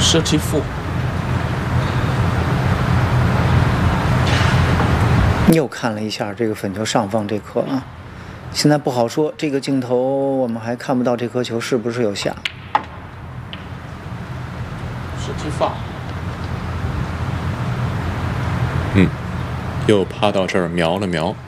34。 又看了一下这个粉球上方这颗啊，现在不好说，这个镜头我们还看不到这颗球是不是有下。 14。 又趴到这儿瞄了瞄。